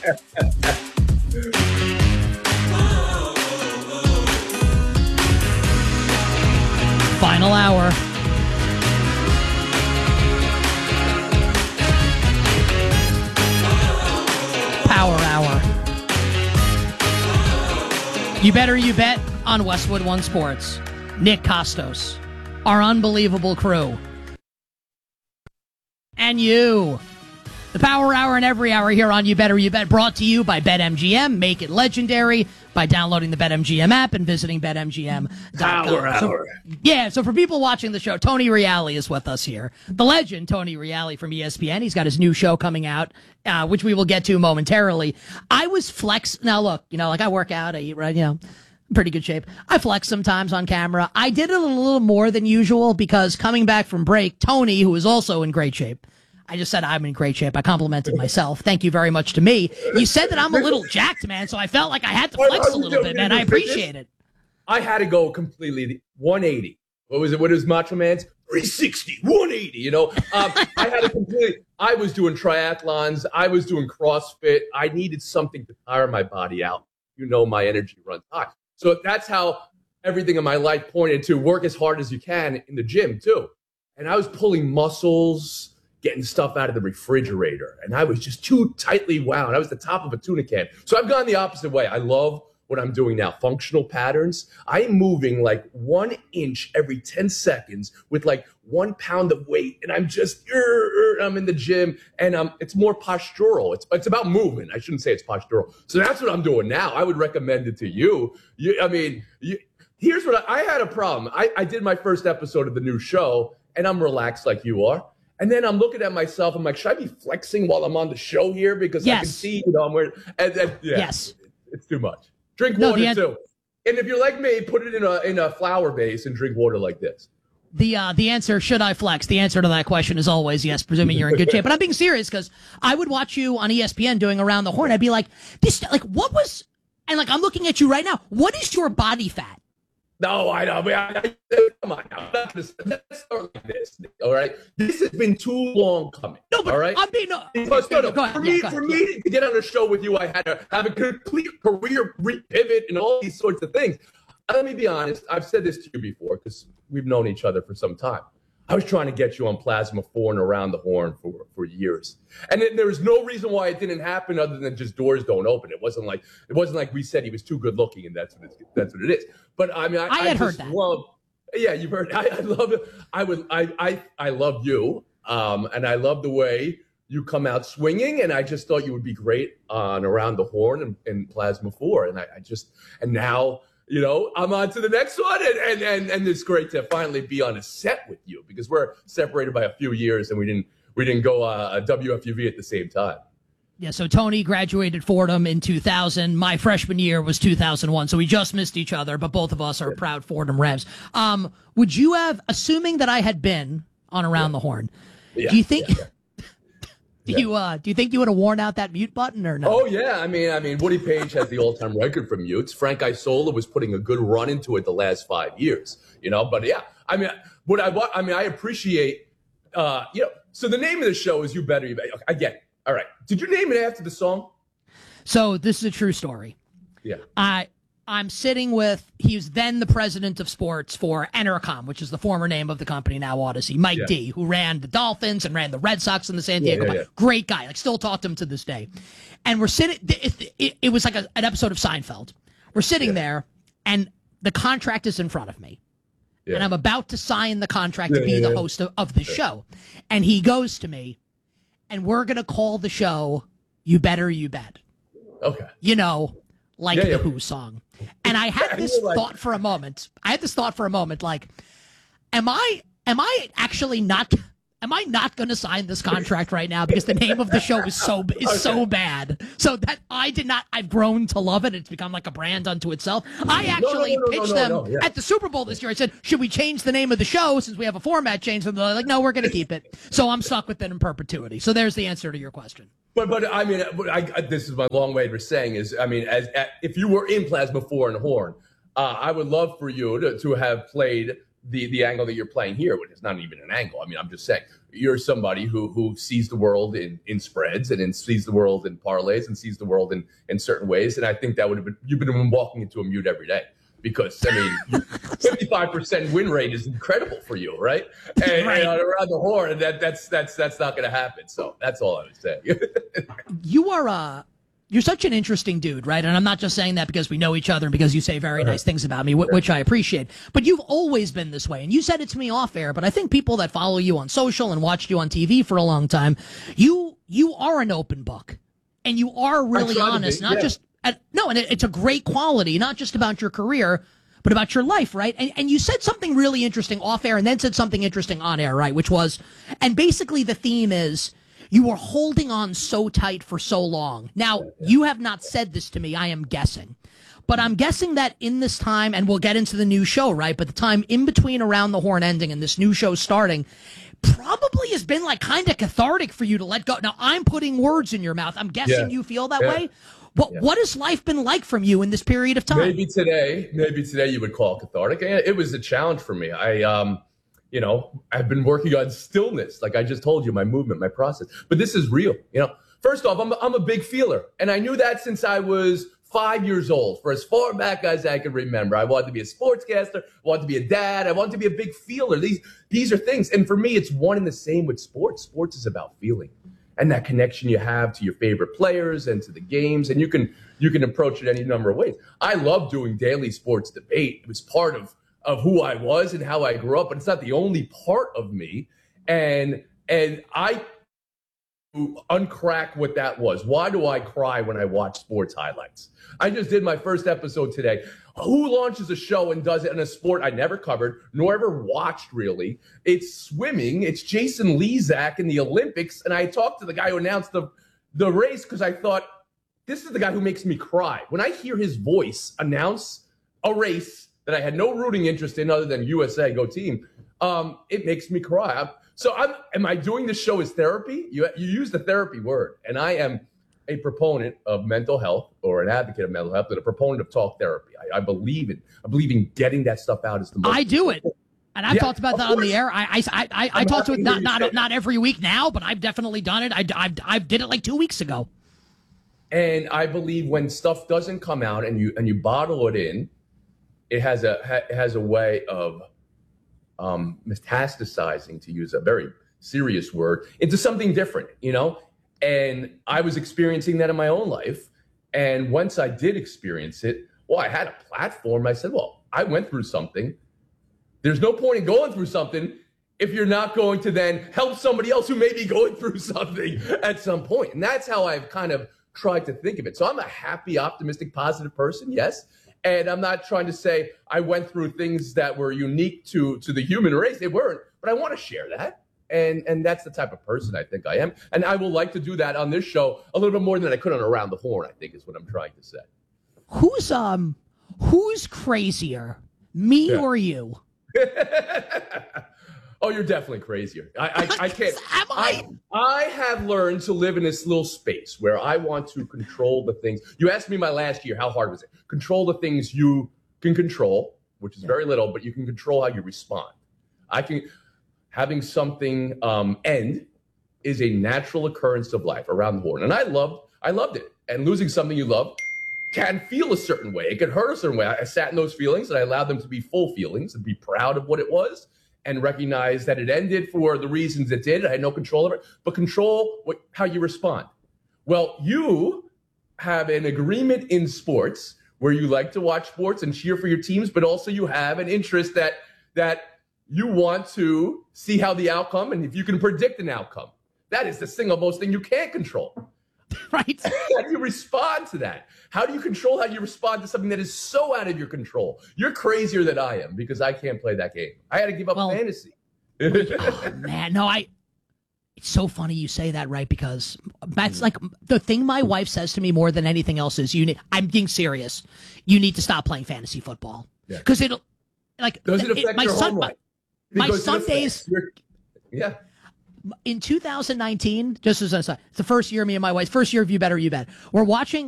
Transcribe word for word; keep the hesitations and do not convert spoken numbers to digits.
Final hour. Power hour. You better you bet on Westwood One Sports. Nick Costos, our unbelievable crew, and you. The Power Hour and every hour here on You Better You Bet, brought to you by BetMGM. Make it legendary by downloading the BetMGM app and visiting Bet M G M dot com. Power so, Hour. Yeah, so for people watching the show, Tony Reale is with us here. The legend, Tony Reale from E S P N. He's got his new show coming out, uh, which we will get to momentarily. I was flex. Now, look, you know, like I work out, I eat, right, you know, pretty good shape. I flex sometimes on camera. I did it a little more than usual because coming back from break, Tony, who is also in great shape, I just said I'm in great shape. I complimented myself. Thank you very much to me. You said that I'm a little jacked, man, so I felt like I had to flex a little bit, man. I appreciate it. I had to go completely one eighty. What was it? What is Macho Man's? three sixty, one eighty, you know? Um, I had to completely, I was doing triathlons. I was doing CrossFit. I needed something to tire my body out. You know, my energy runs high. So that's how everything in my life pointed to work as hard as you can in the gym, too. And I was pulling muscles, getting stuff out of the refrigerator, and I was just too tightly wound. I was the top of a tuna can. So I've gone the opposite way. I love what I'm doing now, functional patterns. I'm moving like one inch every ten seconds with like one pound of weight, and I'm just, er, er, I'm in the gym, and um, it's more postural. It's it's about movement. I shouldn't say it's postural. So that's what I'm doing now. I would recommend it to you. you I mean, you, here's what I, I had a problem. I, I did my first episode of the new show, and I'm relaxed like you are. And then I'm looking at myself. I'm like, should I be flexing while I'm on the show here? Because yes. I can see, you know, I'm wearing. And then, yeah, yes, it's too much. Drink no, water an- too. And if you're like me, put it in a in a flower base and drink water like this. The uh, the answer, should I flex? The answer to that question is always yes, presuming you're in good shape. But I'm being serious because I would watch you on E S P N doing Around the Horn. I'd be like, this, like, what was, and like, I'm looking at you right now. What is your body fat? No, I know. I, I, come on now. Let's start like this. All right. This has been too long coming. No, but all right. I'm being no. Because, no, no, go ahead, for yeah, me, go for ahead, me yeah. to get on a show with you, I had to have a complete career re- pivot and all these sorts of things. Let me be honest. I've said this to you before because we've known each other for some time. I was trying to get you on Plasma four and Around the Horn for, for years. And then there was no reason why it didn't happen other than just doors don't open. It wasn't like it wasn't like we said he was too good looking and that's what it's, that's what it is. But I mean, I, I had I heard just that. love, yeah, you've heard, I, I love it. I would, I, I, I love you. Um, and I love the way you come out swinging. And I just thought you would be great on Around the Horn and, and Plasma four. And I, I just, and now, you know, I'm on to the next one, and, and and and it's great to finally be on a set with you because we're separated by a few years, and we didn't we didn't go uh, W F U V at the same time. Yeah, so Tony graduated Fordham in two thousand. My freshman year was two thousand one, so we just missed each other, but both of us are proud Fordham Revs. Um, would you have, assuming that I had been on Around yeah. the Horn, yeah, do you think? Yeah, yeah. Do Yeah. you uh do you think you would have worn out that mute button or no? Oh yeah, I mean, I mean, Woody Page has the all-time record for mutes. Frank Isola was putting a good run into it the last five years, you know. But yeah, I mean, what I I mean, I appreciate, uh, you know. So the name of the show is You Better You Bet. Okay, I get it. All right. Did you name it after the song? So this is a true story. Yeah. I I'm sitting with, he was then the president of sports for Entercom, which is the former name of the company, now Odyssey, Mike Yeah. D, who ran the Dolphins and ran the Red Sox and the San Yeah, Diego. yeah, Yeah, yeah. Great guy. Like, still talk to him to this day. And we're sitting, it, it, it was like a, an episode of Seinfeld. We're sitting Yeah. there, and the contract is in front of me. Yeah. And I'm about to sign the contract Yeah, to be yeah, the yeah. host of, of the show. And he goes to me, and we're going to call the show You Better You Bet. Okay. You know, like Yeah, the yeah. Who song. And I had And this you're like- thought for a moment. I had this thought for a moment, like, am I am I actually not am I not going to sign this contract right now because the name of the show is so is Okay. so bad. So that I did not I've grown to love it. It's become like a brand unto itself. I actually no, no, no, pitched no, them no, yeah. at the Super Bowl this year. I said, "Should we change the name of the show since we have a format change?" And they're like, "No, we're going to keep it." So I'm stuck with it in perpetuity. So there's the answer to your question. But but I mean, I, I, this is my long way of saying is, I mean, as, as if you were in Plasma four and Horn, uh, I would love for you to, to have played the the angle that you're playing here, which is not even an angle. I mean, I'm just saying you're somebody who who sees the world in, in spreads and in, sees the world in parlays and sees the world in, in certain ways. And I think that would have been, you've been walking into a mute every day. Because, I mean, fifty-five percent win rate is incredible for you, right? And, right. and around the horn, that, that's that's that's not going to happen. So that's all I would say. You are uh, you're such an interesting dude, right? And I'm not just saying that because we know each other and because you say very nice things about me, wh- which I appreciate. But you've always been this way. And you said it to me off air, but I think people that follow you on social and watched you on T V for a long time, you you are an open book. And you are really honest, not yeah. just – no, and it, it's a great quality, not just about your career, but about your life, right? And, and you said something really interesting off air and then said something interesting on air, right? Which was, and basically the theme is you were holding on so tight for so long. Now, you have not said this to me, I am guessing. But I'm guessing that in this time, and we'll get into the new show, right? But the time in between Around the Horn ending and this new show starting probably has been like kind of cathartic for you to let go. Now, I'm putting words in your mouth. I'm guessing yeah. you feel that yeah. way. What yeah. what has life been like from you in this period of time? Maybe today, maybe today you would call it cathartic. It was a challenge for me. I, um, you know, I've been working on stillness, like I just told you, my movement, my process. But this is real. You know, first off, I'm a, I'm a big feeler, and I knew that since I was five years old. For as far back as I can remember, I wanted to be a sportscaster. I wanted to be a dad. I wanted to be a big feeler. These these are things, and for me, it's one and the same with sports. Sports is about feeling. And that connection you have to your favorite players and to the games, and you can you can approach it any number of ways. I love doing daily sports debate. It was part of of who I was and how I grew up, but it's not the only part of me. And and I uncrack what that was. Why do I cry when I watch sports highlights? I just did my first episode today. Who launches a show and does it in a sport I never covered, nor ever watched really? It's swimming. It's Jason Lezak in the Olympics. And I talked to the guy who announced the, the race because I thought, this is the guy who makes me cry. When I hear his voice announce a race that I had no rooting interest in other than U S A, go team, um, it makes me cry. I'm, so I'm, am I doing this show as therapy? You, you use the therapy word. And I am a proponent of mental health, or an advocate of mental health, but a proponent of talk therapy. I, I believe in I believe in getting that stuff out is the most I do it. And I've yeah, talked about that course. on the air. I I I, I talk to it not not not every week now, but I've definitely done it. I I've, I did it like two weeks ago. And I believe when stuff doesn't come out and you and you bottle it in, it has a ha, has a way of um, metastasizing, to use a very serious word, into something different, you know. And I was experiencing that in my own life. And once I did experience it, well, I had a platform. I said, well, I went through something. There's no point in going through something if you're not going to then help somebody else who may be going through something at some point. And that's how I've kind of tried to think of it. So I'm a happy, optimistic, positive person, yes. And I'm not trying to say I went through things that were unique to, to the human race. They weren't, but I want to share that. And and that's the type of person I think I am. And I will like to do that on this show a little bit more than I could on Around the Horn, I think is what I'm trying to say. Who's um who's crazier, me yeah. or you? Oh, you're definitely crazier. I I, I can't. Am I? I I have learned to live in this little space where I want to control the things. You asked me my last year, how hard was it? Control the things you can control, which is yeah. very little, but you can control how you respond. I can. Having something um, end is a natural occurrence of life around the horn. And I loved, I loved it. And losing something you love can feel a certain way. It can hurt a certain way. I, I sat in those feelings and I allowed them to be full feelings and be proud of what it was and recognize that it ended for the reasons it did. I had no control over it, but control what, how you respond. Well, you have an agreement in sports where you like to watch sports and cheer for your teams, but also you have an interest that that you want to see how the outcome, and if you can predict an outcome. That is the single most thing you can't control. Right. How do you respond to that? How do you control how you respond to something that is so out of your control? You're crazier than I am because I can't play that game. I had to give up well, fantasy. Oh, man, no, I. It's so funny you say that, right? Because that's like the thing my wife says to me more than anything else is, you need, I'm being serious. You need to stop playing fantasy football because yeah. it'll like does it affect it, my your son, home life? My, my Sundays. Yeah. In two thousand nineteen, just as I said, it's the first year me and my wife, first year of You Better You Bet. We're watching